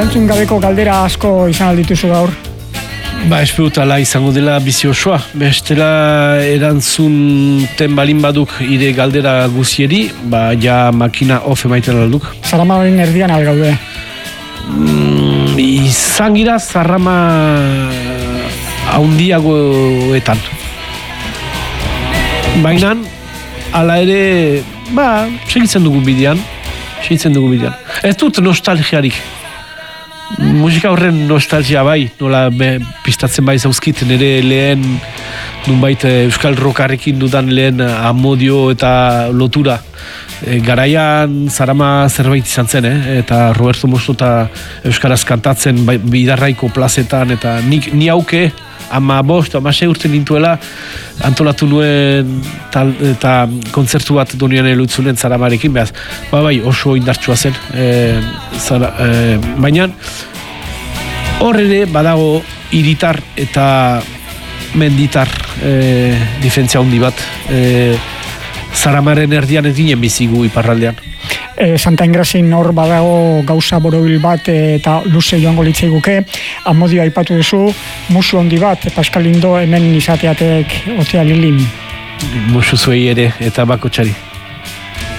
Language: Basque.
Erantzun gabeko galdera asko izan aldituzu gaur. Espero izango dela bizi osoa. Bestela erantzunten balin baduk ire galdera guzieri, ja makina off emaiten alduk. Zaramaren erdian algaude. Izan gira zarrama haundiagoetan. Baina, ala ere, segitzen dugu bidean. Ez dut nostalgiarik. Musika horren nostalgia bai, nola pistatzen bai zauzkit, nire lehen nunbait euskal rockarekin dudan lehen amodio eta lotura. Garaian Zarama zerbait izan zen, eta Roberto Mostota euskaraz kantatzen bidarraiko plazetan, eta ni hauke 15-16 urte nintuela antolatu nuen eta kontzertu bat Donian elutzunen Zaramarekin, behaz, bai, oso indartsua zen, baina hor ere badago hiritar eta menditar diferentzia handi bat, Zaramaren erdian ez ginen bizigu iparraldean. Santa Ingrazin hor badago gauza borobil bat eta luze joango litzaiguke. Amodio aipatu duzu, musu handi bat, Pascal Lindo hemen izateatek otea lilin. Musu zuei ere eta bakotxari.